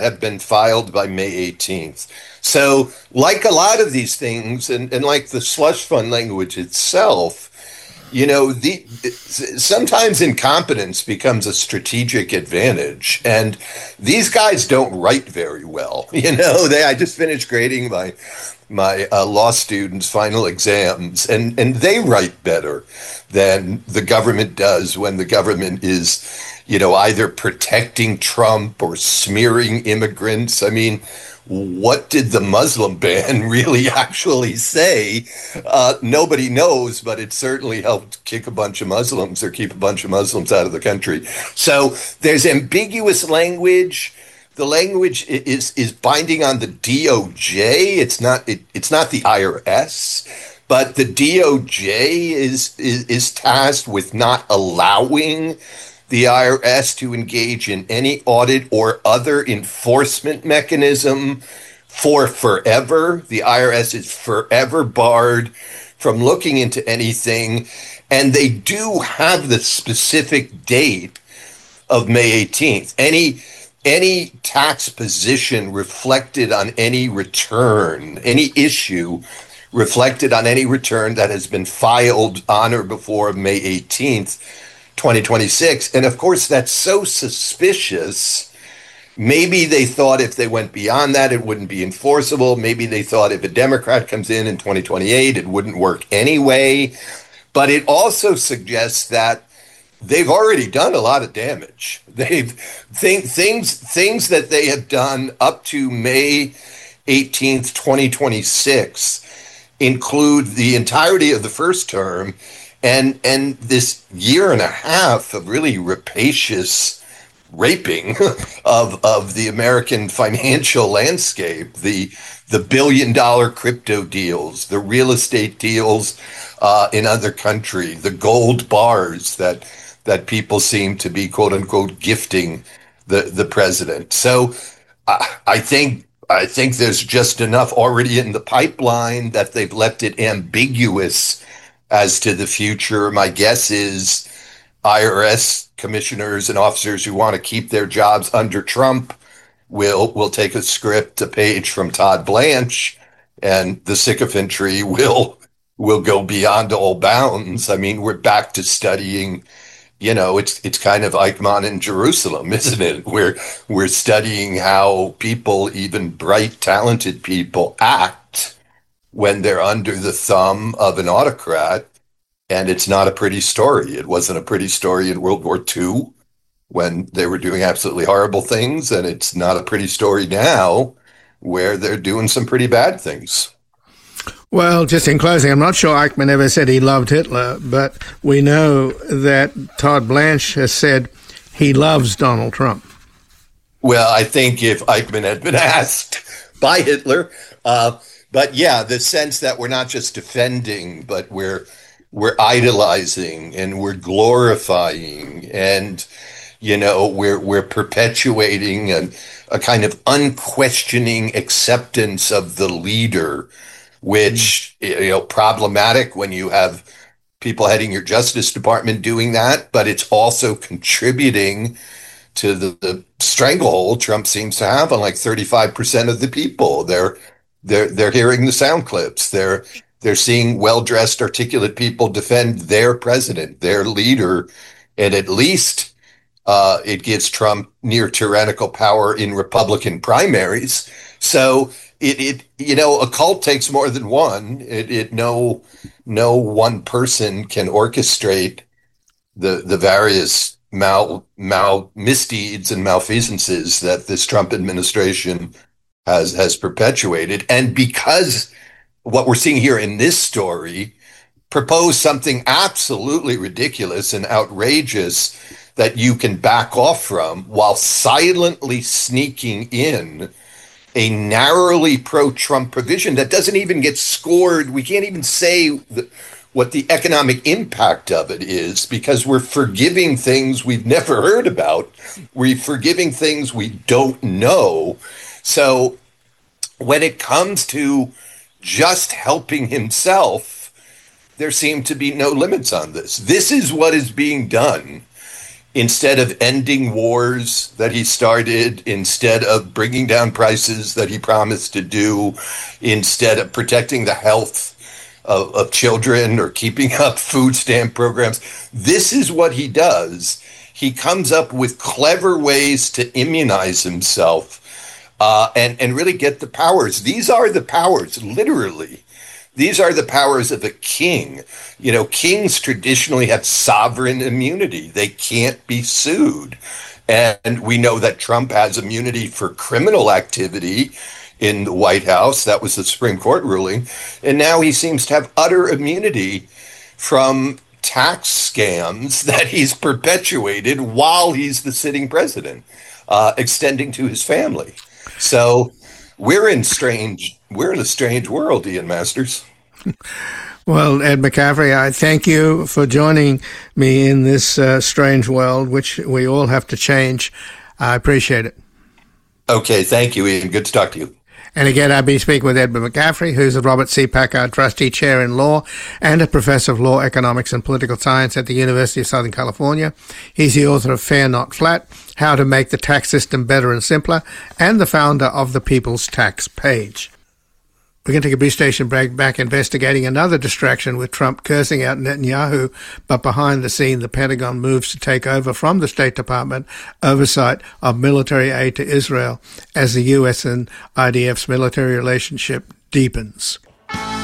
have been filed by May 18th. So, like a lot of these things, and like the slush fund language itself, sometimes incompetence becomes a strategic advantage, and these guys don't write very well. I just finished grading my law students' final exams, and they write better than the government does when the government is, either protecting Trump or smearing immigrants. I mean, what did the Muslim ban really actually say? Nobody knows, but it certainly helped kick a bunch of Muslims or keep a bunch of Muslims out of the country. So there's ambiguous language. The language is binding on the DOJ. It's not the IRS, but the DOJ is tasked with not allowing the IRS to engage in any audit or other enforcement mechanism for forever. The IRS is forever barred from looking into anything, and they do have the specific date of May 18th. Any tax position reflected on any return, any issue reflected on any return that has been filed on or before May 18th, 2026. And of course, that's so suspicious. Maybe they thought if they went beyond that, it wouldn't be enforceable. Maybe they thought if a Democrat comes in 2028, it wouldn't work anyway. But it also suggests that they've already done a lot of damage. Things that they have done up to May 18th, 2026 include the entirety of the first term and this year and a half of really rapacious raping of the American financial landscape, the billion-dollar crypto deals, the real estate deals in other countries, the gold bars that people seem to be, quote unquote, gifting the president. So I think there's just enough already in the pipeline that they've left it ambiguous as to the future. My guess is IRS commissioners and officers who want to keep their jobs under Trump will take a script, a page from Todd Blanche, and the sycophantry will go beyond all bounds. I mean, we're back to studying. It's kind of Eichmann in Jerusalem, isn't it? We're studying how people, even bright, talented people, act when they're under the thumb of an autocrat. And it's not a pretty story. It wasn't a pretty story in World War II when they were doing absolutely horrible things. And it's not a pretty story now where they're doing some pretty bad things. Well, just in closing, I'm not sure Eichmann ever said he loved Hitler, but we know that Todd Blanche has said he loves Donald Trump. Well, I think if Eichmann had been asked by Hitler, but yeah, the sense that we're not just defending, but we're idolizing and we're glorifying and, we're perpetuating a kind of unquestioning acceptance of the leader, which, problematic when you have people heading your Justice Department doing that, but it's also contributing to the stranglehold Trump seems to have on like 35% of the people. They're hearing the sound clips. They're seeing well-dressed, articulate people defend their president, their leader, and at least it gives Trump near tyrannical power in Republican primaries. So a cult takes more than one. No one person can orchestrate the various misdeeds and malfeasances that this Trump administration has perpetuated. And because what we're seeing here in this story proposed something absolutely ridiculous and outrageous that you can back off from while silently sneaking in a narrowly pro-Trump provision that doesn't even get scored. We can't even say what the economic impact of it is because we're forgiving things we've never heard about. We're forgiving things we don't know. So when it comes to just helping himself, there seem to be no limits on this. This is what is being done instead of ending wars that he started, instead of bringing down prices that he promised to do, instead of protecting the health of children or keeping up food stamp programs. This is what he does. He comes up with clever ways to immunize himself and really get the powers. These are the powers, literally. These are the powers of a king. You know, kings traditionally have sovereign immunity. They can't be sued. And we know that Trump has immunity for criminal activity in the White House. That was the Supreme Court ruling. And now he seems to have utter immunity from tax scams that he's perpetuated while he's the sitting president, extending to his family. So we're in a strange world, Ian Masters. Well, Ed McCaffrey, I thank you for joining me in this strange world, which we all have to change. I appreciate it. Okay, thank you, Ian. Good to talk to you. And again, I've been speaking with Edmund McCaffrey, who's the Robert C. Packard Trustee Chair in Law and a Professor of Law, Economics and Political Science at the University of Southern California. He's the author of Fair Not Flat, How to Make the Tax System Better and Simpler, and the founder of the People's Tax Page. We're going to take a brief station break, back investigating another distraction with Trump cursing out Netanyahu, but behind the scene, the Pentagon moves to take over from the State Department oversight of military aid to Israel as the U.S. and IDF's military relationship deepens.